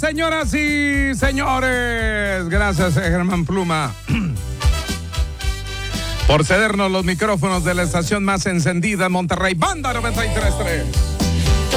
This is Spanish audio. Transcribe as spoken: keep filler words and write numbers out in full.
señoras y señores. Gracias, eh, Germán Pluma, por cedernos los micrófonos de la estación más encendida en Monterrey, Banda noventa y tres punto tres.